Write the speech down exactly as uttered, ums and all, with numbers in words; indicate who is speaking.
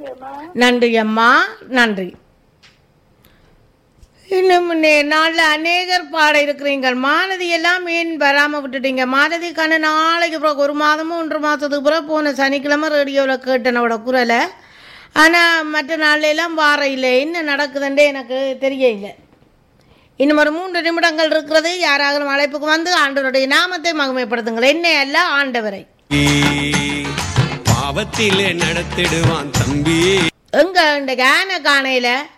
Speaker 1: நன்றி அம்மா, நன்றி. இன்னும் நாளில் அநேகர் பாட இருக்கிறீங்கள். மாலதி எல்லாம் ஏன் வராமல் விட்டுட்டீங்க? மாலதிக்கான நாளைக்கு பிறகு ஒரு மாதமும் ஒன்று மாதத்துக்கு பிறகு போன சனிக்கிழமை ரேடியோவில் கேட்டனோட குரலை. ஆனால் மற்ற நாள்லாம் வார இல்லை. என்ன நடக்குதுன்றே எனக்கு தெரியல. இன்னும் ஒரு மூன்று நிமிடங்கள் இருக்கிறது. யாராவது அழைப்புக்கு வந்து ஆண்டவருடைய நாமத்தை மகிமைப்படுத்துங்கள். என்ன அல்ல, ஆண்டவரை
Speaker 2: பாவத்திலே நடத்திடுவான் தம்பி.
Speaker 1: எங்க இந்த கான காணையில்